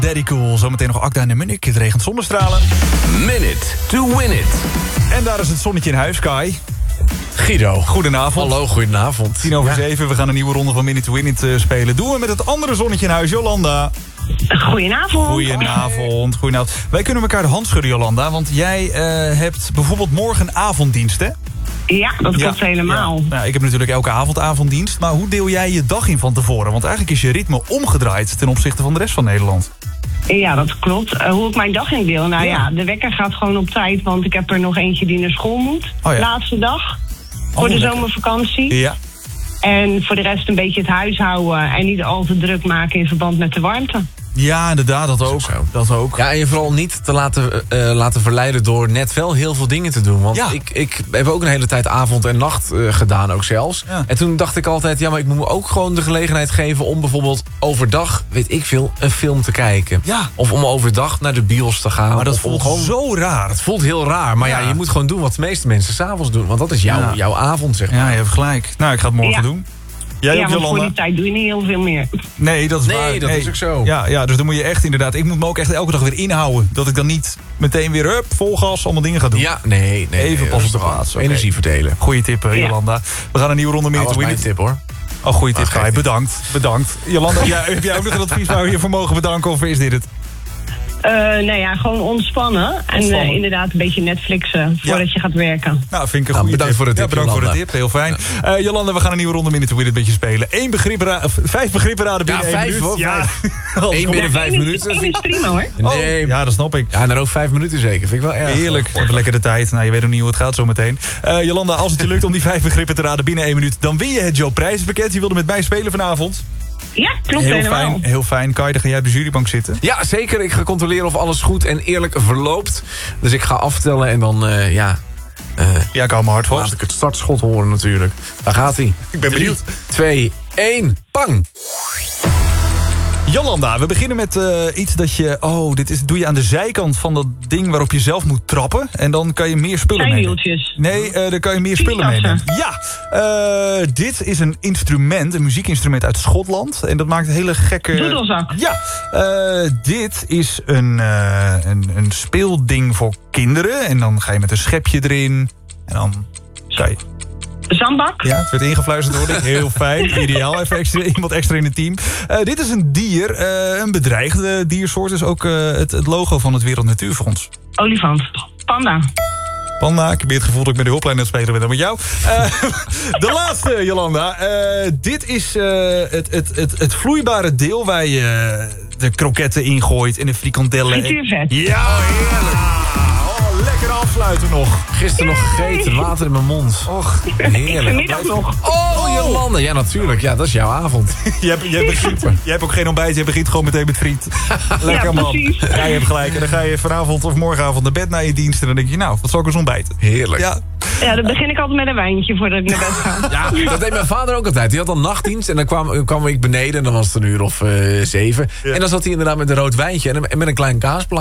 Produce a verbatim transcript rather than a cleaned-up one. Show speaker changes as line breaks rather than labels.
Daddy Cool, zometeen nog Akda en de Munnik. Het regent zonnestralen.
Minute to win it.
En daar is het zonnetje in huis, Kai.
Guido.
Goedenavond.
Hallo, goedenavond.
Tien over
Ja.
zeven, we gaan een nieuwe ronde van Minute to Win It uh, spelen. Doen we met het andere zonnetje in huis, Jolanda.
Goedenavond.
Goedenavond, goedenavond. Wij kunnen elkaar de hand schudden, Jolanda. Want jij uh, hebt bijvoorbeeld morgen avonddienst, hè?
Ja, dat klopt
Ja,
helemaal.
ja. Nou, ik heb natuurlijk elke avond avonddienst. Maar hoe deel jij je dag in van tevoren? Want eigenlijk is je ritme omgedraaid ten opzichte van de rest van Nederland.
Ja, dat klopt. Uh, hoe ik mijn dag indeel? Nou ja.
Ja.
ja, de wekker gaat gewoon op tijd, want ik heb er nog eentje die naar school moet.
Oh ja.
Laatste dag. Voor
Oh,
de
lekker.
zomervakantie.
Ja.
En voor de rest een beetje het huishouden en niet al te druk maken in verband met de warmte.
Ja, inderdaad, dat ook.
Zo.
Dat ook.
Ja, en je vooral niet te laten, uh, laten verleiden door net wel heel veel dingen te doen. Want
Ja.
ik, ik heb ook een hele tijd avond en nacht uh, gedaan ook zelfs.
Ja.
En toen dacht ik altijd, ja, maar ik moet me ook gewoon de gelegenheid geven om bijvoorbeeld overdag, weet ik veel, een film te kijken.
Ja.
Of om overdag naar de bios te gaan.
Maar dat
of om
voelt
gewoon,
zo raar.
Het voelt heel raar, maar ja.
Ja.
je moet gewoon doen wat de meeste mensen 's avonds doen. Want dat is jouw,
Ja.
jouw avond, zeg maar.
Ja, je hebt gelijk. Nou, ik ga het morgen
Ja.
doen. Jij
ja,
ook,
want voor
Jolanda?
die tijd doe je niet heel veel meer.
Nee, dat is
Nee,
waar.
dat is ook zo.
Ja, ja, dus dan moet je echt inderdaad... Ik moet me ook echt elke dag weer inhouden. Dat ik dan niet meteen weer, hup, vol gas, allemaal dingen ga doen.
Ja, nee, nee.
Even
nee,
pas op
rustig
de
aan.
plaats, oké.
Energie verdelen.
Goeie tip, eh,
Ja.
Jolanda. We gaan een nieuwe ronde
Dat
Minute
was
to Win
mijn
It.
tip, hoor.
Oh, goeie tip,
Ah,
Kai.
geef niet.
Bedankt. Bedankt. Jolanda, ja, heb jij ook nog een advies waar we je voor mogen bedanken? Of is dit het?
Uh, nou ja, gewoon ontspannen. En
Ontspannen.
uh, inderdaad een beetje Netflixen voordat
Ja.
je gaat werken.
Nou, vind ik een
Nou,
goede
bedankt
tip.
voor de tip,
Ja, bedankt voor de
Jolanda.
tip. Heel fijn. Eh, Jolanda, we gaan een nieuwe ronde Minute to Win It beetje spelen. Eén begrip ra- of vijf begrippen raden binnen
Ja,
één
vijf,
minuut.
hoor,
Ja,
Eén
Kom
binnen
op.
vijf
Eén is-
minuten.
één is prima hoor.
Nee,
Oh, ja, dat snap ik.
ja, en dan ook vijf minuten zeker. Vind ik wel erg.
Heerlijk. We hebben lekker de tijd. Nou, je weet nog niet hoe het gaat zometeen. Uh, Jolanda, als het je lukt om die vijf begrippen te raden binnen één minuut... dan win je het Joe Prijzenpakket. Je wilde met mij spelen vanavond.
Ja, klopt
Heel
helemaal.
fijn, heel fijn. Kai, dan ga jij op de jurybank zitten.
Ja, zeker. Ik ga controleren of alles goed en eerlijk verloopt. Dus ik ga aftellen en dan, uh, ja... Uh,
Ja, ik hou mijn hart
laat
vast.
ik het startschot horen natuurlijk. Daar gaat hij.
Ik ben benieuwd.
twee, één, pang!
Jolanda, we beginnen met uh, iets dat je... Oh, dit is, doe je aan de zijkant van dat ding waarop je zelf moet trappen. En dan kan je meer spullen meenemen.
Zijwieltjes.
Nee, uh, dan kan je meer spullen
Fietstassen.
meenemen. Ja, uh, dit is een instrument, een muziekinstrument uit Schotland. En dat maakt hele gekke...
Doedelzak.
Ja, uh, dit is een, uh, een, een speelding voor kinderen. En dan ga je met een schepje erin. En dan kan je...
Zandbak.
Ja, het werd ingefluisterd door ik. Heel fijn. Ideaal. Even extra, iemand extra in het team. Uh, dit is een dier. Uh, een bedreigde diersoort. Is ook uh, het, het logo van het Wereld Natuurfonds.
Olifant. Panda.
Panda, ik heb weer het gevoel dat ik met de hulplijn aan het spelen ben dan met jou. Uh, de laatste, Jolanda. Uh, dit is uh, het, het, het, het vloeibare deel waar je de kroketten ingooit en de frikandellen.
Frituurvet.
Ja, heerlijk. Oh, lekker afsluiten nog.
Gisteren nog gegeten, water in mijn mond.
Och,
Heerlijk.
Vanmiddag nog.
Oh, Jolanda. Ja, natuurlijk. Ja, dat is jouw avond.
je, hebt, je, begint, je hebt ook geen ontbijt, je begint gewoon meteen met friet. Lekker
Ja,
man.
precies.
Ja, je hebt gelijk. En dan ga je vanavond of morgenavond naar bed na je dienst. En dan denk je, nou, wat zal ik eens ontbijten?
Heerlijk.
Ja.
Ja, dan begin ik altijd met een wijntje voordat ik naar bed ga.
Ja, dat deed mijn vader ook altijd. Die had dan nachtdienst en dan kwam, kwam ik beneden en dan was het een uur of uh, zeven.
Ja.
En dan zat hij inderdaad met een rood wijntje en, en met een klein kaasplankje.